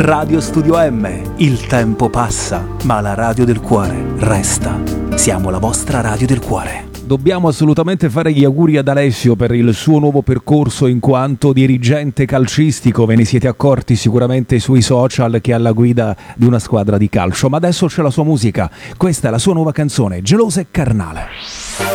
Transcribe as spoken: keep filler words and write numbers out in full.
Radio Studio M, il tempo passa, ma la radio del cuore resta. Siamo la vostra radio del cuore. Dobbiamo assolutamente fare gli auguri ad Alessio per il suo nuovo percorso in quanto dirigente calcistico. Ve ne siete accorti sicuramente sui social che è alla guida di una squadra di calcio. Ma adesso c'è la sua musica. Questa è la sua nuova canzone, Gelosa e Carnale.